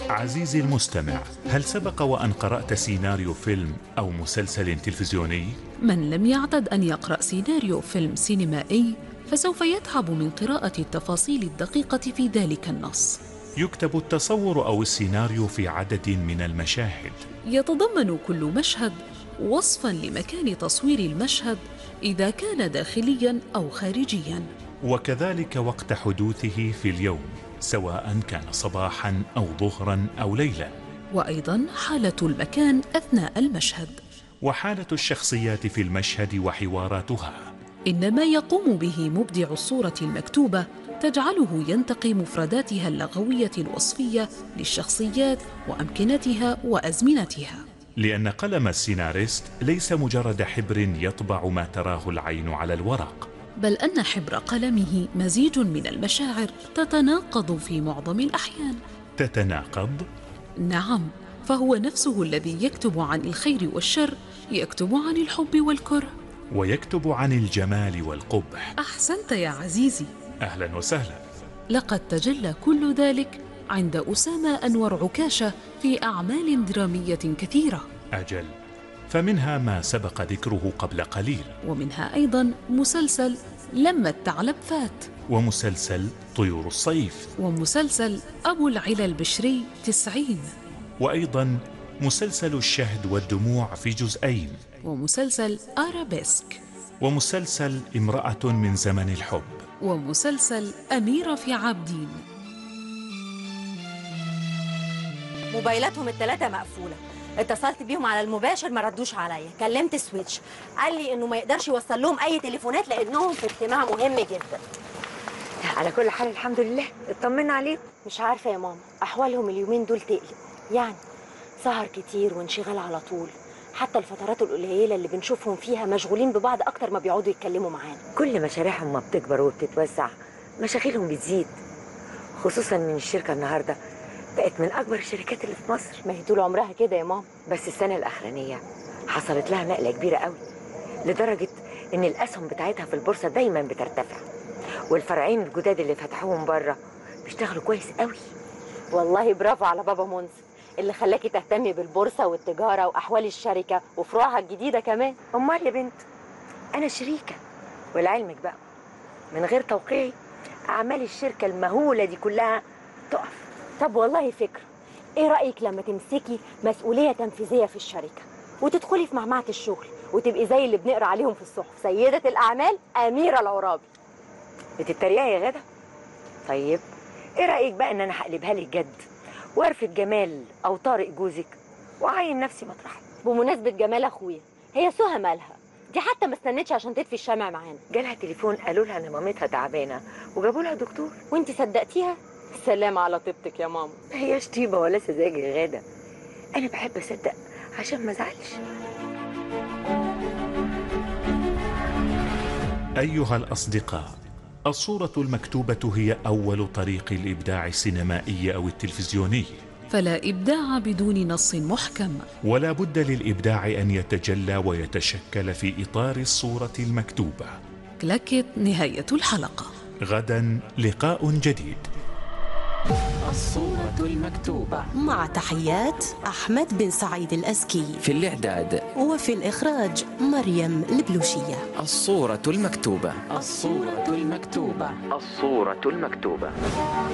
عزيزي المستمع، هل سبق وأن قرأت سيناريو فيلم أو مسلسل تلفزيوني؟ من لم يعتد أن يقرأ سيناريو فيلم سينمائي فسوف يتعب من قراءة التفاصيل الدقيقة في ذلك النص. يكتب التصور أو السيناريو في عدد من المشاهد. يتضمن كل مشهد وصفاً لمكان تصوير المشهد إذا كان داخلياً أو خارجياً، وكذلك وقت حدوثه في اليوم، سواء كان صباحاً أو ظهراً أو ليلاً، وأيضاً حالة المكان أثناء المشهد، وحالة الشخصيات في المشهد وحواراتها. إن ما يقوم به مبدع الصورة المكتوبة تجعله ينتقي مفرداتها اللغوية الوصفية للشخصيات وأمكنتها وأزمنتها، لأن قلم السيناريست ليس مجرد حبر يطبع ما تراه العين على الورق، بل أن حبر قلمه مزيج من المشاعر تتناقض في معظم الأحيان. تتناقض؟ نعم، فهو نفسه الذي يكتب عن الخير والشر، يكتب عن الحب والكره، ويكتب عن الجمال والقبح. أحسنت يا عزيزي. أهلا وسهلا. لقد تجلى كل ذلك عند أسامة أنور عكاشة في أعمال درامية كثيرة. أجل، فمنها ما سبق ذكره قبل قليل، ومنها أيضا مسلسل لما الثعلب فات، ومسلسل طيور الصيف، ومسلسل أبو العلا البشري 90، وأيضا مسلسل الشهد والدموع في جزئين، ومسلسل آرابيسك، ومسلسل امرأة من زمن الحب، ومسلسل أميرة في عابدين. موبايلاتهم الثلاثة مقفولة، اتصلت بيهم على المباشر ما ردوش عليا، كلمت سويتش قال لي انه ما يقدرش يوصل لهم اي تليفونات لانهم في اجتماع مهم جدا. على كل حال الحمد لله اطمنا عليهم. مش عارفة يا ماما، احوالهم اليومين دول تقلق، يعني سهر كتير وانشغال على طول، حتى الفترات القليلة اللي بنشوفهم فيها مشغولين ببعض اكتر ما بيقعدوا يتكلموا معانا. كل مشاريعهم ما بتكبر وبتتوسع مشاغلهم بتزيد، خصوصا ان الشركة النهاردة بقت من اكبر الشركات اللي في مصر. ما هي طول عمرها كده يا ماما، بس السنة الاخرانية حصلت لها نقلة كبيرة قوي، لدرجة ان الاسهم بتاعتها في البورصة دايما بترتفع، والفرعين الجداد اللي فتحوهم بره بيشتغلوا كويس قوي. والله برافو على بابا منصف اللي خلاكي تهتمي بالبورصة والتجارة واحوال الشركة وفروعها الجديدة كمان. امال يا بنت، انا شريكة، ولعلمك بقى من غير توقيعي اعمال الشركة المهولة دي كلها تقف. طب والله فكرة، ايه رأيك لما تمسكي مسؤولية تنفيذية في الشركة وتدخلي في معمعة الشغل وتبقي زي اللي بنقرأ عليهم في الصحف، سيدة الأعمال أميرة العرابي؟ بتتريقي يا غدا؟ طيب ايه رأيك بقى ان انا هقلبها لك جد وارفد جمال او طارق جوزك واعين نفسي مطرحك؟ بمناسبة جمال اخويا، هي سهى مالها؟ دي حتى ما استنتش عشان تطفي الشمع معانا. جالها تليفون قالوا لها ان مامتها تعبانه وجابوا لها دكتور. وانت صدقتيها؟ سلام على طيبتك يا ماما. ما هياش طيبه ولا سذاجه يا غاده، انا بحب اصدق عشان ما ازعلش. أيها الأصدقاء، الصورة المكتوبة هي أول طريق الإبداع السينمائي أو التلفزيوني، فلا إبداع بدون نص محكم، ولا بد للإبداع أن يتجلى ويتشكل في إطار الصورة المكتوبة. كلاكت نهاية الحلقة. غدا لقاء جديد. الصورة المكتوبة، مع تحيات أحمد بن سعيد الأزكي، في الإعداد وفي الإخراج مريم البلوشية. الصورة المكتوبة، الصورة المكتوبة، الصورة المكتوبة.